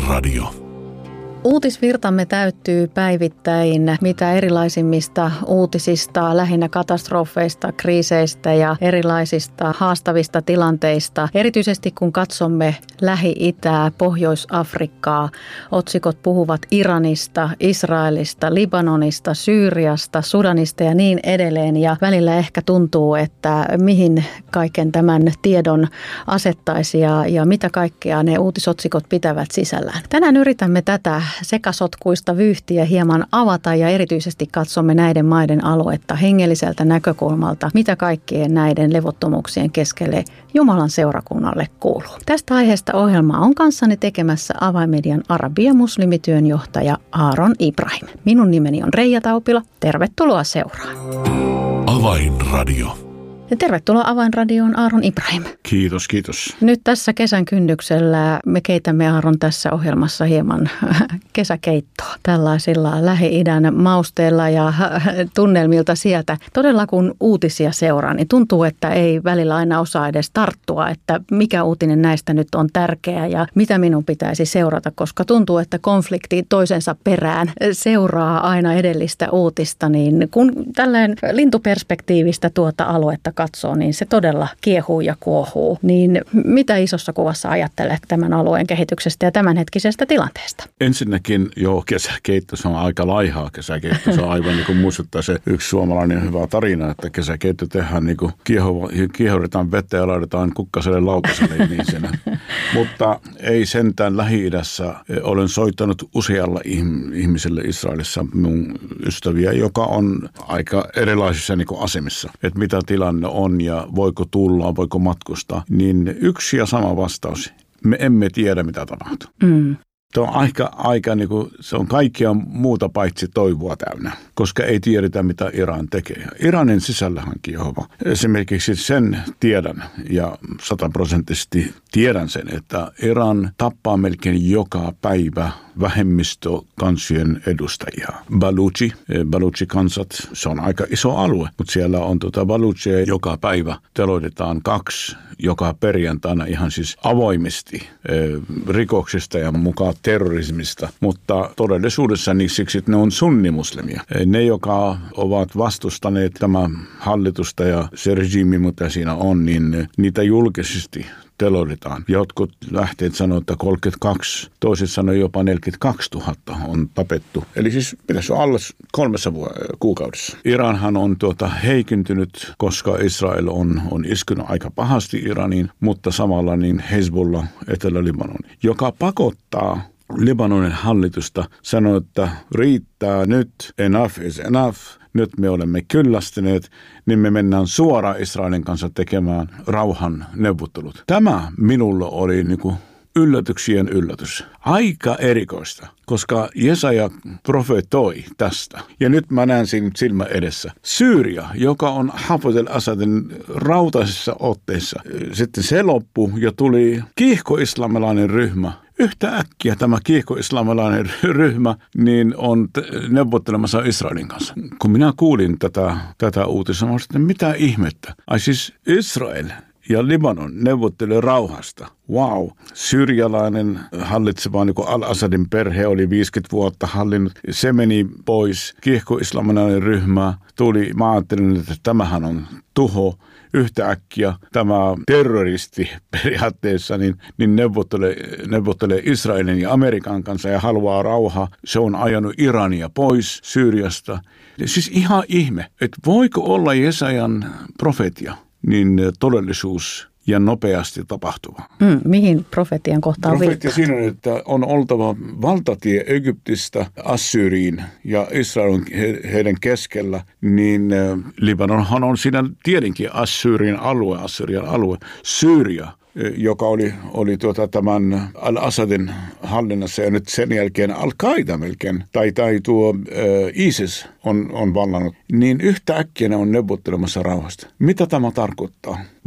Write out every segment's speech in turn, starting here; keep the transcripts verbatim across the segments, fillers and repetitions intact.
Avainradio. Uutisvirtamme täyttyy päivittäin mitä erilaisimmista uutisista, lähinnä katastrofeista, kriiseistä ja erilaisista haastavista tilanteista. Erityisesti kun katsomme Lähi-Itää, Pohjois-Afrikkaa, otsikot puhuvat Iranista, Israelista, Libanonista, Syyriasta, Sudanista ja niin edelleen. Ja välillä ehkä tuntuu, että mihin kaiken tämän tiedon asettaisi ja, ja mitä kaikkea ne uutisotsikot pitävät sisällään. Tänään yritämme tätä sekasotkuista vyyhtiä hieman avata ja erityisesti katsomme näiden maiden aluetta hengelliseltä näkökulmalta, mitä kaikkien näiden levottomuuksien keskelle Jumalan seurakunnalle kuuluu. Tästä aiheesta ohjelmaa on kanssani tekemässä Avainmedian arabia-muslimityönjohtaja Aaron Ibrahim. Minun nimeni on Reija Taupila. Tervetuloa seuraan. Avainradio. Ja tervetuloa Avainradioon Aaron Ibrahim. Kiitos, kiitos. Nyt tässä kesän kynnyksellä me keitämme Aaron tässä ohjelmassa hieman kesäkeittoa tällaisilla Lähi-idän mausteilla ja tunnelmilta sieltä. Todella kun uutisia seuraa, niin tuntuu, että ei välillä aina osaa edes tarttua, että mikä uutinen näistä nyt on tärkeä ja mitä minun pitäisi seurata, koska tuntuu, että konflikti toisensa perään seuraa aina edellistä uutista. Niin kun tällainen lintuperspektiivistä tuota aluetta katsoo, niin se todella kiehuu ja kuohuu. Niin mitä isossa kuvassa ajattelet tämän alueen kehityksestä ja tämänhetkisestä tilanteesta? Ensinnäkin jo kesäkeitto, se on aika laihaa kesäkeitto. Se on aivan niin kuin muistuttaa se yksi suomalainen hyvä tarina, että kesäkeitto tehdään niin kuin kiehuritaan vettä ja laitetaan kukkaselle lautaselle niin siinä. Mutta ei sentään Lähi-idässä. Olen soittanut usealla ihmiselle Israelissa mun ystäviä, joka on aika erilaisissa niin kuin asemissa. Että mitä tilanne on ja voiko tulla, voiko matkustaa, niin yksi ja sama vastaus. Me emme tiedä, mitä tapahtuu. Mm. Se on aika, aika niin kuin, se on kaikkia muuta paitsi toivoa täynnä, koska ei tiedetä, mitä Iran tekee. Iranin sisällähän kiehova. Esimerkiksi sen tiedän ja sataprosenttisesti tiedän sen, että Iran tappaa melkein joka päivä vähemmistökansien edustajia. Baluchi, Baluchi-kansat, se on aika iso alue, mutta siellä on tuota Baluchia joka päivä teloitetaan kaksi joka perjantaina ihan siis avoimesti rikoksista ja mukaan terrorismista, mutta todellisuudessa niin siksi, että ne on sunnimuslimia. Ne, jotka ovat vastustaneet tämä hallitusta ja se regiimi, mitä siinä on, niin niitä julkisesti teloitetaan. Jotkut lähteet sanoo, että kolmekymmentäkaksi, toiset sanoo jopa neljäkymmentäkaksituhatta on tapettu. Eli siis pitäisi olla alle kolmessa kuukaudessa. Iranhan on tuota heikentynyt, koska Israel on, on iskunut aika pahasti Iraniin, mutta samalla niin Hezbollah Etelä-Libanon, joka pakottaa Libanonin hallitusta, sanoo, että riittää nyt, enough is enough. Nyt me olemme kyllästyneet, niin me mennään suoraan Israelin kanssa tekemään rauhan neuvottelut. Tämä minulle oli niin kuin yllätyksien yllätys. Aika erikoista, koska Jesaja profetoi tästä. Ja nyt mä näen siinä silmä edessä. Syyria, joka on Hafez al-Assadin rautaisessa otteessa. Sitten se loppui ja tuli kiihko-islamilainen ryhmä. Yhtä äkkiä tämä kiihko-islamilainen ryhmä niin on neuvottelemassa Israelin kanssa. Kun minä kuulin tätä, tätä uutista, mä sanoin, mitä ihmettä. Ai siis Israel ja Libanon neuvottelee rauhasta. Wow. Syyrialainen hallitseva niin kuin Al-Assadin perhe oli viisikymmentä vuotta hallinnut. Se meni pois. Kiihko-islamilainen ryhmä tuli. Mä ajattelin, että tämähän on tuho. Yhtäkkiä tämä terroristi periaatteessa niin, niin neuvottelee, neuvottelee Israelin ja Amerikan kanssa ja haluaa rauhaa. Se on ajanut Irania pois Syyriasta. Siis ihan ihme, että voiko olla Jesajan profetia niin todellisuus ja nopeasti tapahtuva. Mm, mihin profetian kohtaan viittaa? Profetia siinä, että on oltava valtatie Egyptistä Assyriin ja Israel on he, heidän keskellä, niin äh, Libanonhan on siinä tietenkin Assyrian alue, Assyrian alue, Syyria, joka oli, oli tuota tämän Al-Assadin hallinnassa ja nyt sen jälkeen Al-Qaida melkein, tai, tai tuo äh, ISIS on, on vallannut, niin yhtäkkiä ne on neuvottelemassa rauhasta. Mitä tämä tarkoittaa?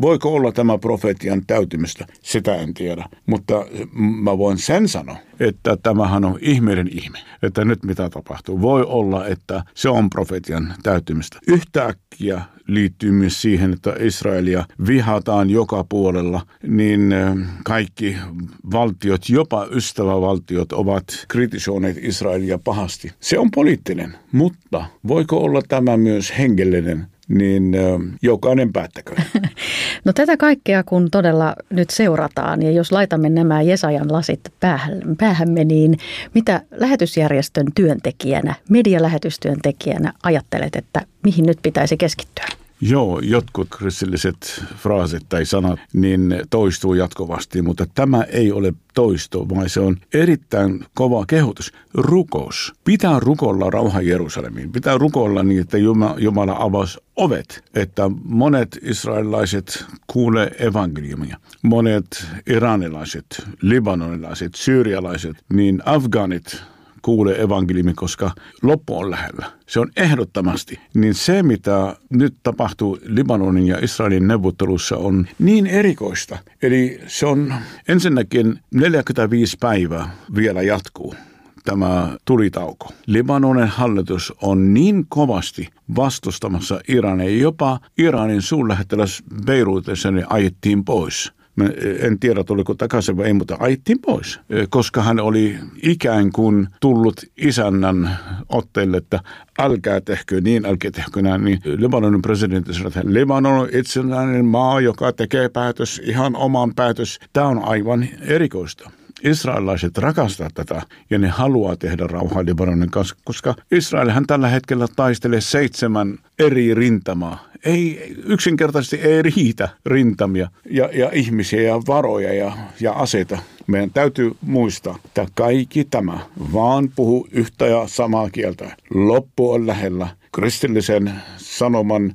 Voiko olla tämä profetian täytymistä? Sitä en tiedä. Mutta mä voin sen sanoa, että tämähän on ihmeiden ihme, että nyt mitä tapahtuu. Voi olla, että se on profetian täytymistä. Yhtäkkiä liittyy myös siihen, että Israelia vihataan joka puolella, niin kaikki valtiot, jopa ystävävaltiot ovat kritisoineet Israelia pahasti. Se on poliittinen, mutta voiko olla tämä myös hengellinen? Niin jokainen päättäköön. No tätä kaikkea kun todella nyt seurataan ja jos laitamme nämä Jesajan lasit päähämme, niin mitä lähetysjärjestön työntekijänä, medialähetystyöntekijänä ajattelet, että mihin nyt pitäisi keskittyä? Joo, jotkut kristilliset fraasit tai sanat niin toistuu jatkuvasti, mutta tämä ei ole toisto, vaan se on erittäin kova kehotus. Rukous. Pitää rukoilla rauha Jerusalemiin. Pitää rukoilla niin, että Jumala avasi ovet, että monet israelilaiset kuulee evankeliumia. Monet iranilaiset, libanonilaiset, syyrialaiset, niin afgaanit kuulee evankeliumi, koska loppu on lähellä. Se on ehdottomasti. Niin se, mitä nyt tapahtuu Libanonin ja Israelin neuvottelussa, on niin erikoista. Eli se on ensinnäkin neljäkymmentäviisi päivää vielä jatkuu tämä tulitauko. Libanonin hallitus on niin kovasti vastustamassa Irania, jopa Iranin suurlähettiläs Beirutissa niin ajettiin pois. Mä en tiedä, tuliko takaisin vai ei, mutta ajettiin pois, koska hän oli ikään kuin tullut isännän otteelle, että älkää tehkö niin, älkää tehkö näin. Niin Libanonin presidentti sanoi, että Libanon on itsenäinen maa, joka tekee päätös, ihan oman päätös. Tämä on aivan erikoista. Israelilaiset rakastavat tätä ja ne haluaa tehdä rauhaa Libanonin kanssa, koska Israelhän tällä hetkellä taistelee seitsemän eri rintamaa. Ei, yksinkertaisesti ei riitä rintamia ja, ja ihmisiä ja varoja ja, ja aseita. Meidän täytyy muistaa, että kaikki tämä vaan puhuu yhtä ja samaa kieltä. Loppu on lähellä. Kristillisen sanoman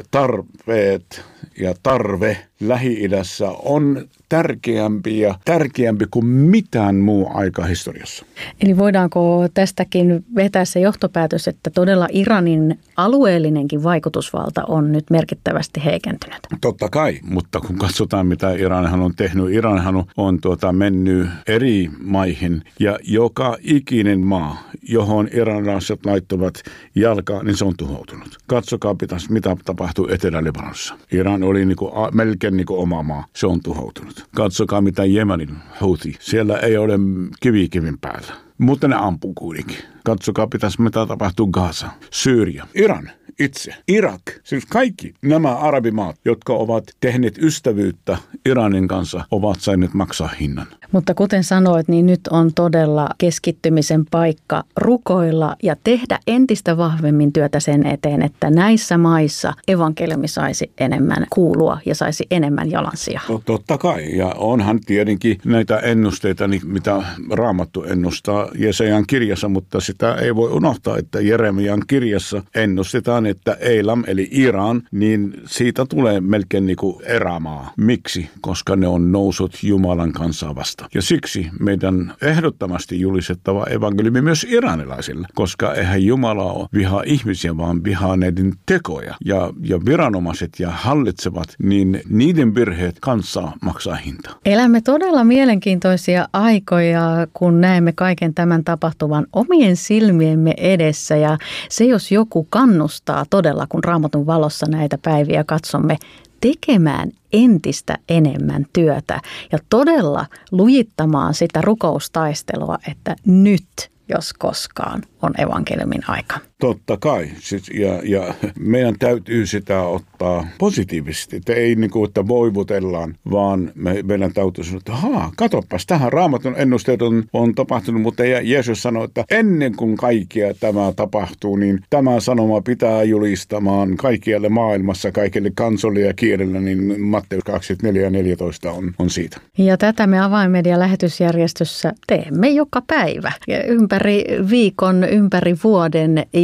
tarpeet ja tarve Lähi-idässä on tärkeämpi ja tärkeämpi kuin mitään muu aika historiassa. Eli voidaanko tästäkin vetää se johtopäätös, että todella Iranin alueellinenkin vaikutusvalta on nyt merkittävästi heikentynyt? Totta kai, mutta kun katsotaan mitä Iranhan on tehnyt, Iranhan on, on tuota, mennyt eri maihin ja joka ikinen maa, johon iranilaiset laittavat jalkaa, niin se on tuhoutunut. Katsokaa pitäisi, mitä tapahtuu Etelä-Libanonissa. Iran oli niinku, melkein niinku oma maa, se on tuhoutunut. Katsokaa mitä Jemenin Houthi, siellä ei ole kivi kivin päällä, mutta ne ampuu kuitenkin. Katsokaa pitäisi mitä tapahtuu Gaza, Syyria, Iran itse, Irak, siis kaikki nämä arabimaat, jotka ovat tehneet ystävyyttä Iranin kanssa, ovat saaneet maksaa hinnan. Mutta kuten sanoit, niin nyt on todella keskittymisen paikka rukoilla ja tehdä entistä vahvemmin työtä sen eteen, että näissä maissa evankeliumi saisi enemmän kuulua ja saisi enemmän jalansijaa. Totta kai, ja onhan tietenkin näitä ennusteita, mitä Raamattu ennustaa Jesajan kirjassa, mutta sitä ei voi unohtaa, että Jeremian kirjassa ennustetaan, että Eilam eli Iran, niin siitä tulee melkein niin kuin erämaa. Miksi? Koska ne on nousut Jumalan kanssa vastaan. Ja siksi meidän ehdottomasti julistettava evankeliumi myös iranilaisille, koska eihän Jumala ole vihaa ihmisiä, vaan vihaa näiden tekoja. Ja, ja viranomaiset ja hallitsevat, niin niiden virheet kanssa maksaa hinta. Elämme todella mielenkiintoisia aikoja, kun näemme kaiken tämän tapahtuvan omien silmiemme edessä. Ja se, jos joku kannustaa todella, kun Raamatun valossa näitä päiviä katsomme, tekemään entistä enemmän työtä ja todella lujittamaan sitä rukoustaistelua, että nyt, jos koskaan, on evankeliumin aika. Totta kai. Siis, ja, ja meidän täytyy sitä ottaa positiivisesti. Että ei niin kuin, että voivutellaan, vaan me, meidän täytyy sanoa, että haa, katsopas, tähän Raamatun ennusteet on, on tapahtunut, mutta Jeesus sanoi, että ennen kuin kaikkea tämä tapahtuu, niin tämä sanoma pitää julistamaan kaikkialle maailmassa, kaikille kansolle ja kielellä, niin Matteus kaksikymmentäneljä neljätoista on, on siitä. Ja tätä me Avainmedian lähetysjärjestössä teemme joka päivä, ympäri viikon, ympäri vuoden. Ja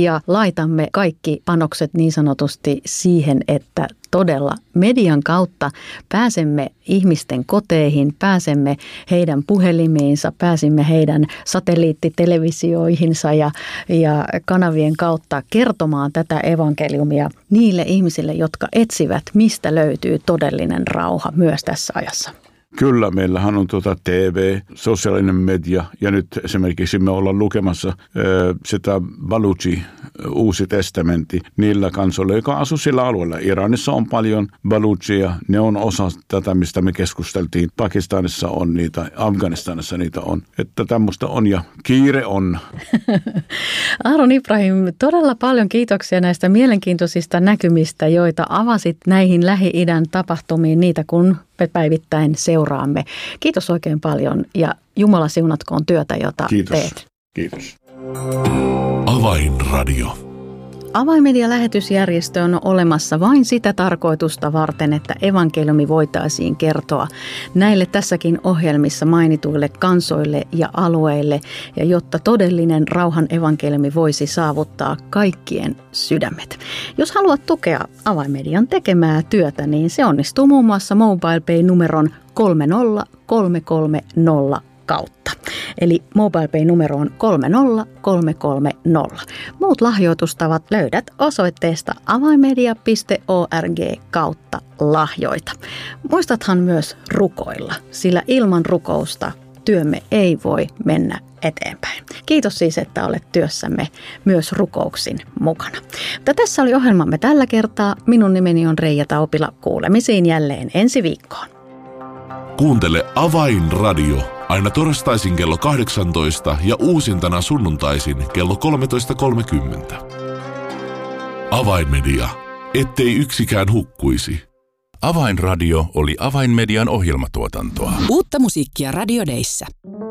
ja laitamme kaikki panokset niin sanotusti siihen, että todella median kautta pääsemme ihmisten koteihin, pääsemme heidän puhelimiinsa, pääsimme heidän satelliittitelevisioihinsa ja, ja kanavien kautta kertomaan tätä evankeliumia niille ihmisille, jotka etsivät, mistä löytyy todellinen rauha myös tässä ajassa. Kyllä, meillähän on tuota T V, sosiaalinen media ja nyt esimerkiksi me ollaan lukemassa ö, sitä Baluchi, Uusi testamentti, niillä kansoilla, joka asuu sillä alueella. Iranissa on paljon Baluchia, ne on osa tätä, mistä me keskusteltiin. Pakistanissa on niitä, Afganistanissa niitä on. Että tämmöistä on ja kiire on. Aaron Ibrahim, todella paljon kiitoksia näistä mielenkiintoisista näkymistä, joita avasit näihin Lähi-idän tapahtumiin, niitä kun me päivittäin seuraamme. Kiitos oikein paljon ja Jumala siunatkoon työtä, jota Kiitos. teet. Kiitos. Avainradio. Avainmedia-lähetysjärjestö on olemassa vain sitä tarkoitusta varten, että evankeliumi voitaisiin kertoa näille tässäkin ohjelmissa mainituille kansoille ja alueille, ja jotta todellinen rauhan evankeliumi voisi saavuttaa kaikkien sydämet. Jos haluat tukea Avainmedian tekemää työtä, niin se onnistuu muun muassa MobilePay-numeron kolme nolla kolme kolme nolla kautta. Eli MobilePay-numero on kolme nolla kolme kolme nolla. Muut lahjoitustavat löydät osoitteesta avainmedia piste org kautta lahjoita. Muistathan myös rukoilla, sillä ilman rukousta työmme ei voi mennä eteenpäin. Kiitos siis, että olet työssämme myös rukouksin mukana. Mutta tässä oli ohjelmamme tällä kertaa. Minun nimeni on Reija Taupila. Kuulemisiin jälleen ensi viikkoon. Kuuntele Avainradio aina torstaisin kello kahdeksantoista ja uusintana sunnuntaisin kello kolmetoista kolmekymmentä. Avainmedia, ettei yksikään hukkuisi. Avainradio oli Avainmedian ohjelmatuotantoa. Uutta musiikkia Radio Dayssä.